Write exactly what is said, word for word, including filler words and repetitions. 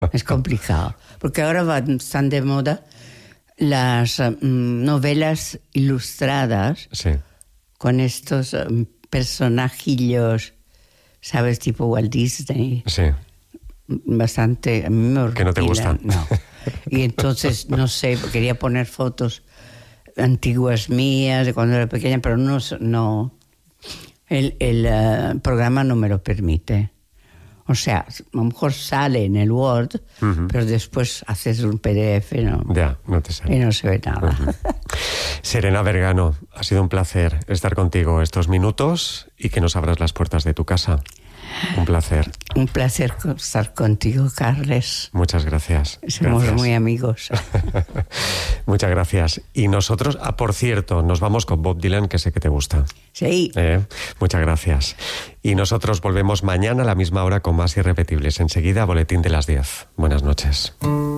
Es complicado. Porque ahora van, están de moda las um, novelas ilustradas Sí. con estos um, personajillos, ¿sabes? Tipo Walt Disney. Sí. Bastante... A mí me horripilan. Que no te gustan. No. Y entonces, no sé, quería poner fotos antiguas mías de cuando era pequeña, pero no... no el el uh, programa no me lo permite. O sea, a lo mejor sale en el Word, uh-huh. pero después haces un P D F, ¿no? Ya, no te sale. Y no se ve nada. Uh-huh. Serena Vergano, ha sido un placer estar contigo estos minutos y que nos abras las puertas de tu casa. Un placer. Un placer estar contigo, Carles. Muchas gracias. Somos gracias. muy amigos. Muchas gracias. Y nosotros, ah, por cierto, nos vamos con Bob Dylan, que sé que te gusta. Sí. Eh, muchas gracias. Y nosotros volvemos mañana a la misma hora con más Irrepetibles. Enseguida, boletín de las diez. Buenas noches.